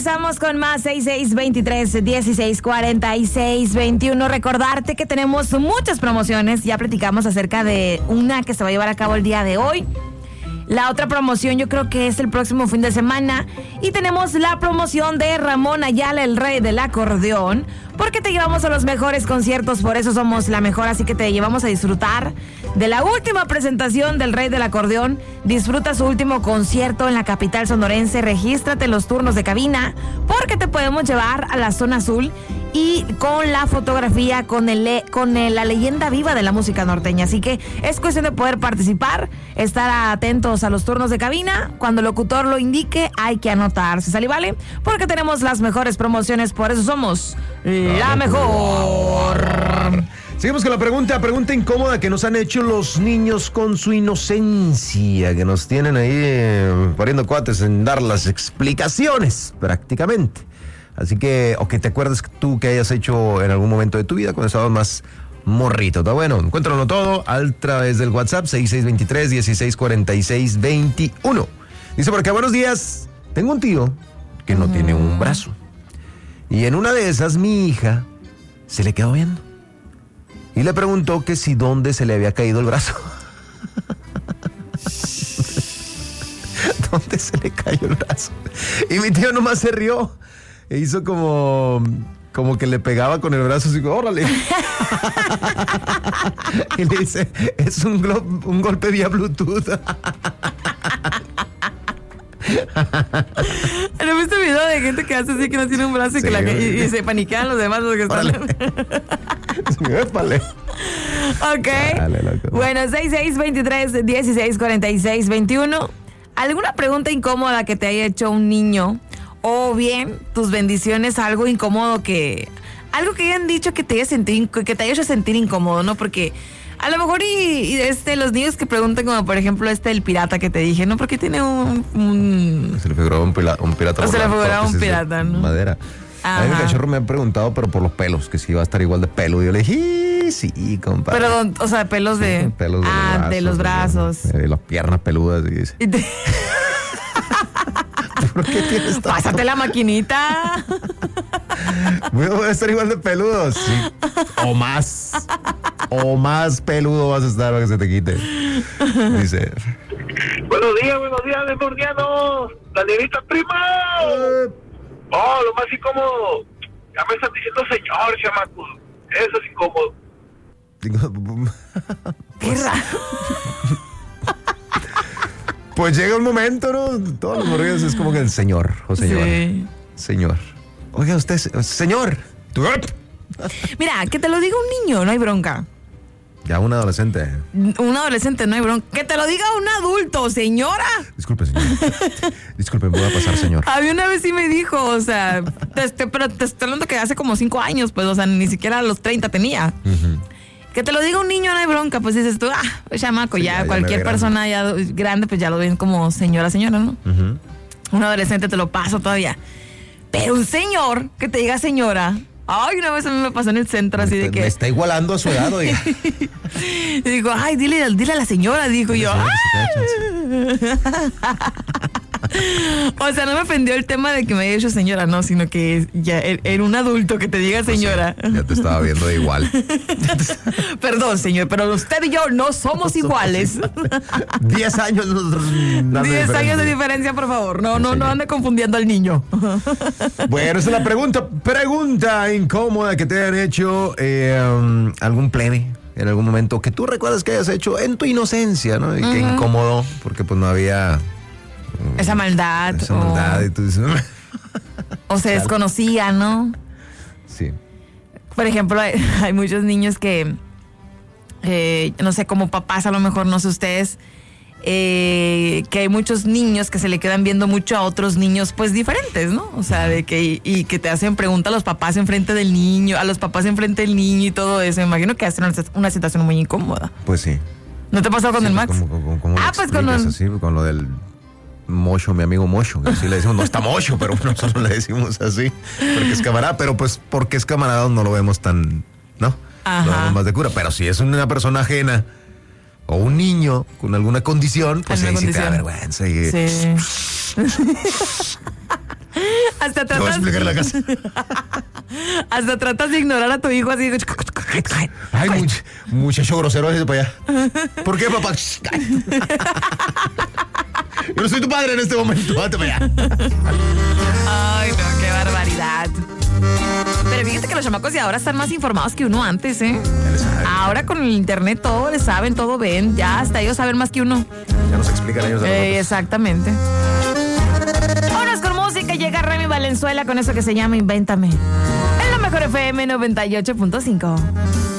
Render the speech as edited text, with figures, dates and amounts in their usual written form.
regresamos con más 6623-1646-21. Recordarte que tenemos muchas promociones. Ya platicamos acerca de una que se va a llevar a cabo el día de hoy. La otra promoción yo creo que es el próximo fin de semana. Y tenemos la promoción de Ramón Ayala, el rey del acordeón. Porque te llevamos a los mejores conciertos, por eso somos la mejor. Así que te llevamos a disfrutar de la última presentación del rey del acordeón. Disfruta su último concierto en la capital sonorense. Regístrate en los turnos de cabina, porque te podemos llevar a la zona azul y con la fotografía, con la leyenda viva de la música norteña. Así que es cuestión de poder participar, estar atentos a los turnos de cabina. Cuando el locutor lo indique, hay que anotarse, ¿sale? ¿Vale? Porque tenemos las mejores promociones, por eso somos la mejor. Seguimos con la pregunta incómoda que nos han hecho los niños con su inocencia, que nos tienen ahí pariendo cuates en dar las explicaciones, prácticamente. Así que, o que te acuerdes tú que hayas hecho en algún momento de tu vida cuando estabas más morrito. Está bueno, encuéntralo todo a través del WhatsApp 6623-1646-21. Dice por acá, buenos días, tengo un tío que no tiene un brazo. Y en una de esas mi hija se le quedó viendo. Y le preguntó que si dónde se le había caído el brazo. ¿Dónde se le cayó el brazo? Y mi tío nomás se rió. E hizo como que le pegaba con el brazo así, órale. Y le dice, es un golpe vía Bluetooth. ¿No viste video de gente que hace así que no tiene un brazo y, sí, y se paniquean los demás los que están? Épale. Ok. Dale, bueno, 6623-1646-21. ¿Alguna pregunta incómoda que te haya hecho un niño? O bien, tus bendiciones, algo incómodo algo que hayan dicho que te haya hecho sentir incómodo, ¿no? Porque a lo mejor los niños que preguntan, como por ejemplo el pirata que te dije, ¿no? Porque tiene se le figuraba un pirata. O se le figuraba un pirata, ¿no? Madera. Ajá. A mí mi cachorro me ha preguntado, pero por los pelos, que si iba a estar igual de pelo. Y yo le dije, sí, compadre. Pero, o sea, pelos de... Pelos de los brazos. De las piernas peludas. Y dice. ¿Por qué tienes tanto? Pásate la maquinita. Voy a estar igual de peludo, sí. O más peludo vas a estar para que se te quite. Dice. Buenos días, demonianos. Danielita, prima. Lo más incómodo. Ya me están diciendo señor, chamaco. Eso es incómodo. Qué raro. Pues llega un momento, ¿no? Todos los morrillos es como que el señor o señora. Sí. Señor. Oiga, usted, señor. Mira, que te lo diga un niño, no hay bronca. Ya un adolescente. Un adolescente, no hay bronca. Que te lo diga un adulto, señora. Disculpe, señor. Disculpe, me voy a pasar, señor. A mí una vez sí me dijo, o sea, pero te estoy hablando que hace como 5 años, pues, o sea, ni siquiera a los 30 tenía. Que te lo diga un niño, no hay bronca, pues dices tú, chamaco, sí, ya cualquier persona ya grande, pues ya lo ven como señora, ¿no? Un adolescente te lo paso todavía. Pero un señor que te diga señora, una vez a mí me pasó en el centro así de que... Me está igualando a su edad, oiga. Y digo, dile a la señora, dijo yo. O sea, no me ofendió el tema de que me haya dicho señora, no, sino que ya era un adulto que te diga señora. Ya te estaba viendo igual. Perdón, señor, pero usted y yo no somos iguales. 10 años. 10 años de diferencia, por favor. No ande confundiendo al niño. Bueno, esa es la pregunta incómoda que te han hecho algún plebe en algún momento que tú recuerdas que hayas hecho en tu inocencia, ¿no? Y que incomodó porque pues no había... Esa maldad. Y tú dices... O se desconocía, ¿no? Sí. Por ejemplo, hay muchos niños que, no sé, como papás, a lo mejor, no sé ustedes, que hay muchos niños que se le quedan viendo mucho a otros niños, pues, diferentes, ¿no? O sea, de que te hacen preguntas a los papás enfrente del niño, a los papás enfrente del niño y todo eso. Me imagino que hace una situación muy incómoda. Pues sí. ¿No te pasó con el Max? Pues con lo del... Mocho, mi amigo Mocho, que así le decimos, no está Mocho, pero nosotros le decimos así, porque es camarada, pero pues porque es camarada no lo vemos tan, ¿no? Ajá. Lo vemos más de cura, pero si es una persona ajena o un niño con alguna condición, pues ahí sí te da vergüenza. Sí. Hasta Te voy a tratas, explicar la casa. hasta tratas de ignorar a tu hijo así. Ay, muchacho grosero, ese para allá. ¿Por qué, papá? Yo no soy tu padre en este momento. Vete para allá. Ay, no, qué barbaridad. Pero fíjate que los chamacos de ahora están más informados que uno antes, ¿eh? Ahora con el internet todo le saben, todo ven. Ya hasta ellos saben más que uno. Ya nos explican ellos a nosotros. Exactamente. Vámonos con música. Llega Remy Valenzuela con eso que se llama Invéntame. En la mejor FM 98.5.